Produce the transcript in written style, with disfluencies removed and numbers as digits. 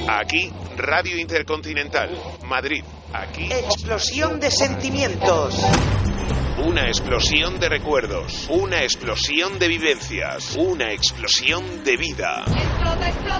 Aquí, Radio Intercontinental, Madrid. Aquí. Explosión de sentimientos. Una explosión de recuerdos. Una explosión de vivencias. Una explosión de vida.